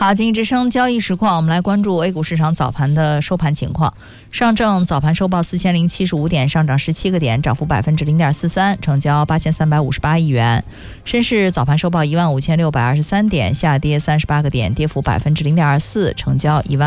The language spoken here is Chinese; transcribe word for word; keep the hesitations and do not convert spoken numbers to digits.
好，经济之声交易实况，我们来关注 A 股市场早盘的收盘情况。上证早盘收报四千零七十五点，上涨十七个点，涨幅百分之零点四三，成交八千三百五十八亿元。深市早盘收报一万五千六百二十三点，下跌三十八个点，跌幅百分之零点二四，成交一万